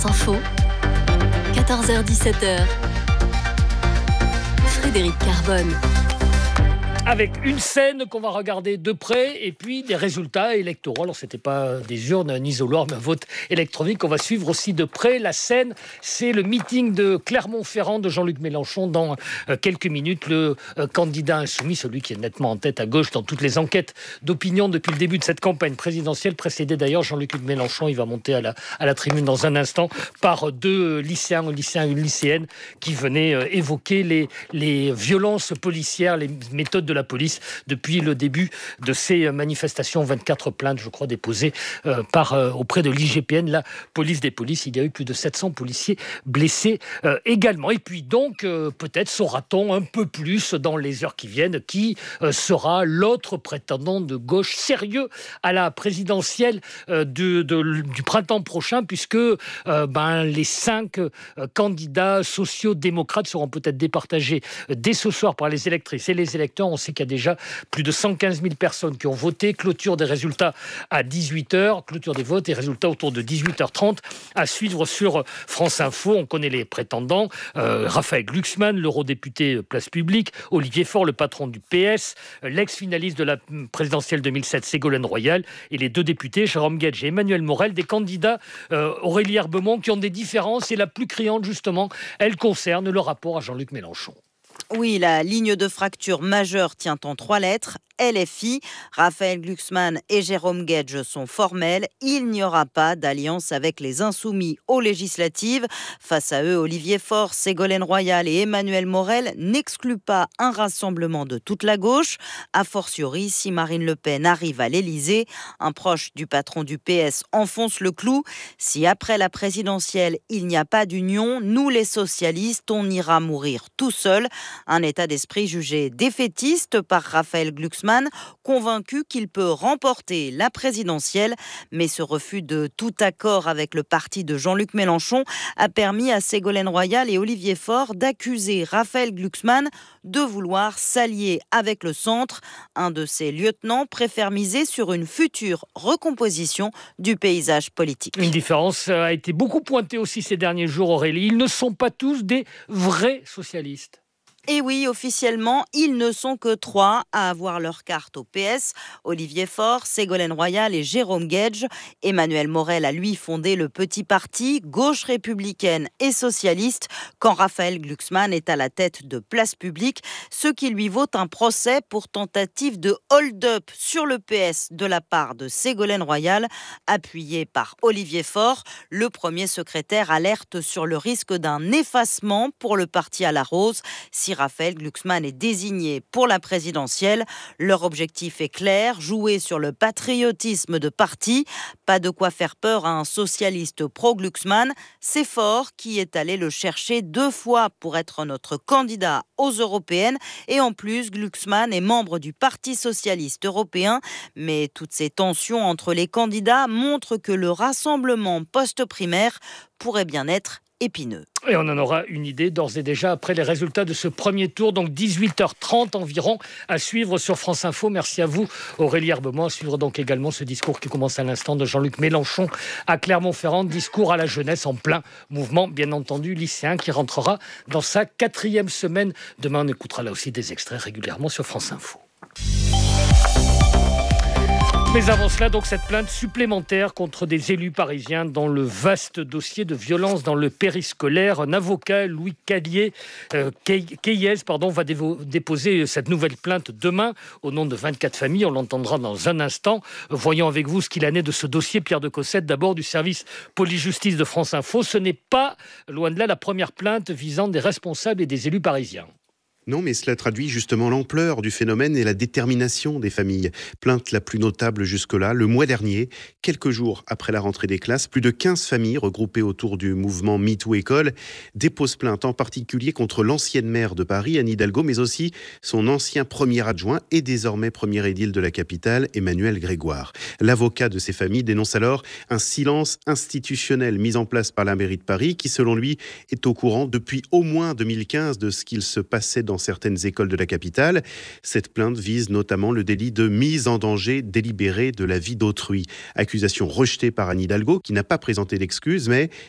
Info, 14h-17h, Frédéric Carbone. Avec une scène qu'on va regarder de près et puis des résultats électoraux. Alors, ce n'était pas des urnes ni isoloirs, mais un vote électronique qu'on va suivre aussi de près. La scène, c'est le meeting de Clermont-Ferrand de Jean-Luc Mélenchon. Dans quelques minutes, le candidat insoumis, celui qui est nettement en tête à gauche dans toutes les enquêtes d'opinion depuis le début de cette campagne présidentielle, précédé d'ailleurs Jean-Luc Mélenchon. Il va monter à la tribune dans un instant par deux lycéens, un lycéen et une lycéenne qui venaient évoquer les violences policières, les méthodes de la police depuis le début de ces manifestations. 24 plaintes, je crois, déposées auprès de l'IGPN, la police des polices. Il y a eu plus de 700 policiers blessés également. Et puis donc, peut-être saura-t-on un peu plus dans les heures qui viennent qui sera l'autre prétendant de gauche sérieux à la présidentielle du printemps prochain, puisque les 5 candidats sociaux-démocrates seront peut-être départagés dès ce soir par les électrices et les électeurs. On sait qu'il y a déjà plus de 115 000 personnes qui ont voté. Clôture des résultats à 18h. Clôture des votes et résultats autour de 18h30 à suivre sur France Info. On connaît les prétendants. Raphaël Glucksmann, l'eurodéputé Place Publique. Olivier Faure, le patron du PS. L'ex-finaliste de la présidentielle 2007, Ségolène Royal. Et les 2 députés, Jérôme Guedj et Emmanuel Morel. Des candidats, Aurélie Herbemont, qui ont des différences. Et la plus criante, justement, elle concerne le rapport à Jean-Luc Mélenchon. Oui, la ligne de fracture majeure tient en 3 lettres. LFI, Raphaël Glucksmann et Jérôme Guedj sont formels. Il n'y aura pas d'alliance avec les Insoumis aux législatives. Face à eux, Olivier Faure, Ségolène Royal et Emmanuel Morel n'excluent pas un rassemblement de toute la gauche. A fortiori, si Marine Le Pen arrive à l'Élysée, un proche du patron du PS enfonce le clou. Si après la présidentielle, il n'y a pas d'union, nous les socialistes, on ira mourir tout seul. Un état d'esprit jugé défaitiste par Raphaël Glucksmann, convaincu qu'il peut remporter la présidentielle. Mais ce refus de tout accord avec le parti de Jean-Luc Mélenchon a permis à Ségolène Royal et Olivier Faure d'accuser Raphaël Glucksmann de vouloir s'allier avec le centre. Un de ses lieutenants préfère miser sur une future recomposition du paysage politique. Une différence a été beaucoup pointée aussi ces derniers jours, Aurélie. Ils ne sont pas tous des vrais socialistes. Et oui, officiellement, ils ne sont que 3 à avoir leur carte au PS. Olivier Faure, Ségolène Royal et Jérôme Guedj. Emmanuel Morel a lui fondé le petit parti gauche républicaine et socialiste quand Raphaël Glucksmann est à la tête de Place Publique, ce qui lui vaut un procès pour tentative de hold-up sur le PS de la part de Ségolène Royal, appuyé par Olivier Faure. Le premier secrétaire alerte sur le risque d'un effacement pour le parti à la rose si Raphaël Glucksmann est désigné pour la présidentielle. Leur objectif est clair, jouer sur le patriotisme de parti. Pas de quoi faire peur à un socialiste pro-Glucksmann. C'est Faure qui est allé le chercher 2 fois pour être notre candidat aux européennes. Et en plus, Glucksmann est membre du Parti socialiste européen. Mais toutes ces tensions entre les candidats montrent que le rassemblement post-primaire pourrait bien être épineux. Et on en aura une idée d'ores et déjà après les résultats de ce premier tour, donc 18h30 environ, à suivre sur France Info. Merci à vous, Aurélie Herbemont. À suivre donc également ce discours qui commence à l'instant de Jean-Luc Mélenchon à Clermont-Ferrand. Discours à la jeunesse en plein mouvement, bien entendu, lycéen qui rentrera dans sa 4e semaine. Demain, on écoutera là aussi des extraits régulièrement sur France Info. Mais avant cela, donc, cette plainte supplémentaire contre des élus parisiens dans le vaste dossier de violence dans le périscolaire. Un avocat, Louis Keyes, va déposer cette nouvelle plainte demain au nom de 24 familles. On l'entendra dans un instant. Voyons avec vous ce qu'il en est de ce dossier. Pierre de Cossette, d'abord du service police-justice de France Info. Ce n'est pas, loin de là, la première plainte visant des responsables et des élus parisiens. Non, mais cela traduit justement l'ampleur du phénomène et la détermination des familles. Plainte la plus notable jusque-là, le mois dernier, quelques jours après la rentrée des classes, plus de 15 familles regroupées autour du mouvement MeToo École déposent plainte en particulier contre l'ancienne maire de Paris, Anne Hidalgo, mais aussi son ancien premier adjoint et désormais premier édile de la capitale, Emmanuel Grégoire. L'avocat de ces familles dénonce alors un silence institutionnel mis en place par la mairie de Paris qui, selon lui, est au courant depuis au moins 2015 de ce qu'il se passait dans certaines écoles de la capitale. Cette plainte vise notamment le délit de mise en danger délibérée de la vie d'autrui. Accusation rejetée par Anne Hidalgo, qui n'a pas présenté d'excuses, mais